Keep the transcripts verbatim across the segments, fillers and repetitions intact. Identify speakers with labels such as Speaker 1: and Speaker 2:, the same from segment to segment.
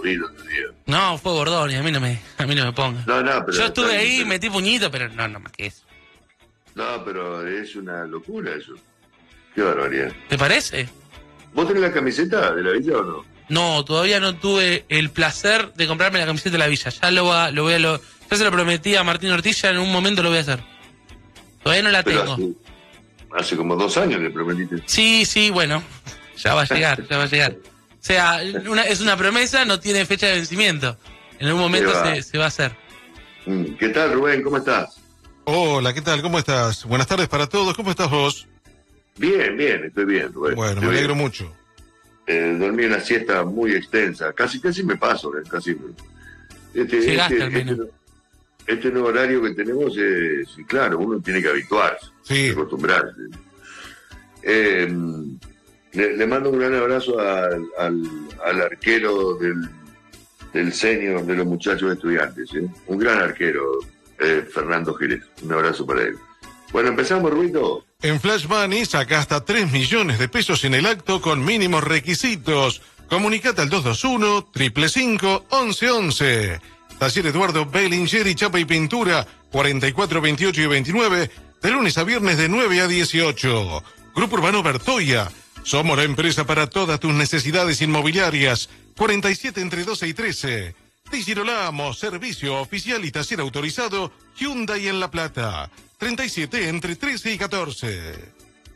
Speaker 1: vi el otro día.
Speaker 2: No, fue Bordoni, a mí no me, a mí no me ponga.
Speaker 1: No, no, pero...
Speaker 2: Yo estuve ahí,
Speaker 1: pero,
Speaker 2: metí puñito, pero no, no más que eso.
Speaker 1: No, pero es una locura eso. Qué barbaridad.
Speaker 2: ¿Te parece?
Speaker 1: ¿Vos tenés la camiseta de la villa o no?
Speaker 2: No, todavía no tuve el placer de comprarme la camiseta de la villa. Ya lo, va, lo voy a... Lo, ya se lo prometí a Martín Ortiz, ya en un momento lo voy a hacer. Todavía no la
Speaker 1: Pero
Speaker 2: tengo.
Speaker 1: Hace, hace como dos años le prometiste.
Speaker 2: Sí, sí, bueno. Ya va a llegar, ya va a llegar. O sea, una, es una promesa, no tiene fecha de vencimiento. En algún momento
Speaker 1: va.
Speaker 2: se, se va a hacer.
Speaker 1: ¿Qué tal, Rubén? ¿Cómo estás?
Speaker 3: Hola, ¿qué tal? ¿Cómo estás? Buenas tardes para todos. ¿Cómo estás vos?
Speaker 1: Bien, bien, estoy bien, Rubén.
Speaker 3: Bueno,
Speaker 1: estoy
Speaker 3: me alegro
Speaker 1: bien.
Speaker 3: mucho.
Speaker 1: Eh, dormí una siesta muy extensa. Casi, casi me paso, eh, casi. Este,
Speaker 2: Llegaste
Speaker 1: este,
Speaker 2: al menos.
Speaker 1: este, este nuevo horario que tenemos es, claro, uno tiene que habituarse,
Speaker 3: Sí.
Speaker 1: acostumbrarse. Eh, le, le mando un gran abrazo al, al, al arquero del, del senior de los muchachos estudiantes, ¿eh? Un gran arquero, eh, Fernando Jerez. Un abrazo para él. Bueno, empezamos, Ruito.
Speaker 3: En Flash Money saca hasta tres millones de pesos en el acto con mínimos requisitos. Comunicate al dos dos uno, cinco cinco, once once. Taller Eduardo Bellinger y Chapa y Pintura, cuarenta y cuatro, veintiocho y veintinueve, de lunes a viernes de nueve a dieciocho. Grupo Urbano Bertoia. Somos la empresa para todas tus necesidades inmobiliarias. cuarenta y siete entre doce y trece. Di Girolamo, servicio oficial y taller autorizado, Hyundai en La Plata. treinta y siete entre trece y catorce.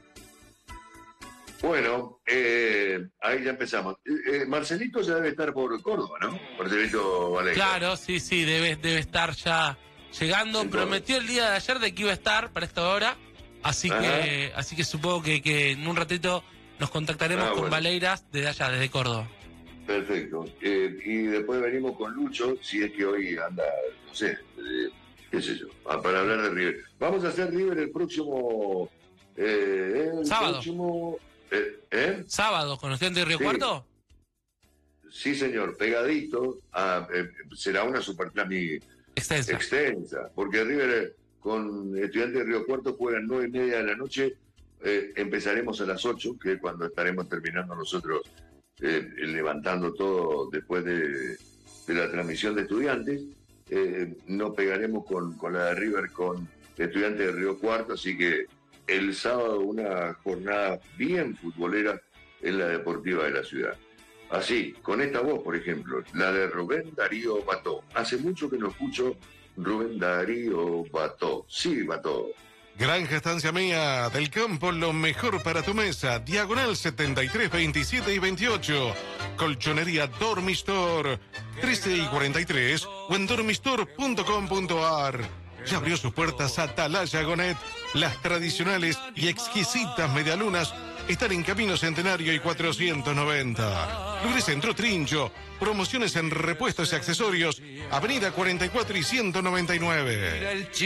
Speaker 1: Bueno, eh, ahí ya empezamos. Eh, eh, Marcelito ya debe estar por Córdoba, ¿no? Marcelito Valencia.
Speaker 2: Claro, sí, sí, debe, debe estar ya llegando.
Speaker 1: Sí,
Speaker 2: Prometió el día de ayer de que iba a estar para esta hora. Así
Speaker 1: Ajá.
Speaker 2: que así que supongo que, que en un ratito nos contactaremos
Speaker 1: Ah,
Speaker 2: con
Speaker 1: bueno.
Speaker 2: Valeiras desde allá, desde Córdoba.
Speaker 1: Perfecto. Eh, y después venimos con Lucho, si es que hoy anda, no sé, eh, qué sé yo, ah, para hablar de River. Vamos a hacer River el próximo... Eh, el
Speaker 2: Sábado.
Speaker 1: próximo... Eh, ¿eh?
Speaker 2: ¿Sábado con Estudiantes de Río
Speaker 1: Sí.
Speaker 2: Cuarto?
Speaker 1: Sí, señor, pegadito. A, eh, será una superplani
Speaker 2: Extensa.
Speaker 1: extensa, porque River eh, con Estudiantes de Río Cuarto juegan nueve y media de la noche. Eh, empezaremos a las ocho, que es cuando estaremos terminando nosotros eh, levantando todo después de, de la transmisión de Estudiantes. Eh, no pegaremos con, con la de River con Estudiantes de Río Cuarto, así que el sábado una jornada bien futbolera en la deportiva de la ciudad. Así, con esta voz, por ejemplo, la de Rubén Darío Bató. Hace mucho que no escucho Rubén Darío Bató. Sí, Bató.
Speaker 3: Granja Estancia Mía, del campo, lo mejor para tu mesa. Diagonal setenta y tres, veintisiete y veintiocho. Colchonería Dormistor, trece y cuarenta y tres o en dormistor punto com punto ar. Ya abrió sus puertas Atalaya Gonet. Las tradicionales y exquisitas medialunas están en Camino Centenario y cuatrocientos noventa. Lubre Centro Trincho. Promociones en repuestos y accesorios. Avenida cuarenta y cuatro y ciento noventa y nueve.